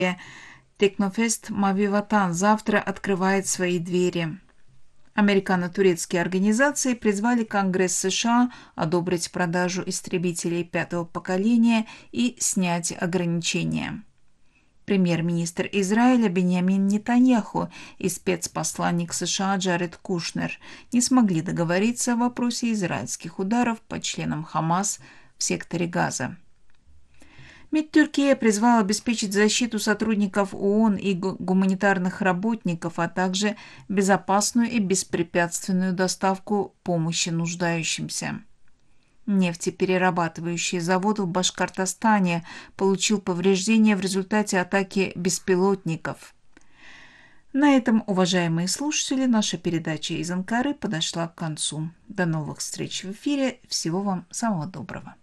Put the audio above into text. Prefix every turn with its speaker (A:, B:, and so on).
A: Технофест «Мави Ватан» завтра открывает свои двери. Американо-турецкие организации призвали Конгресс США одобрить продажу истребителей пятого поколения и снять ограничения. Премьер-министр Израиля Биньямин Нетаньяху и спецпосланник США Джаред Кушнер не смогли договориться в вопросе израильских ударов по членам Хамас в секторе Газа. МИД Турции призвал обеспечить защиту сотрудников ООН и гуманитарных работников, а также безопасную и беспрепятственную доставку помощи нуждающимся. Нефтеперерабатывающий завод в Башкортостане получил повреждения в результате атаки беспилотников. На этом, уважаемые слушатели, наша передача из Анкары подошла к концу. До новых встреч в эфире. Всего вам самого доброго.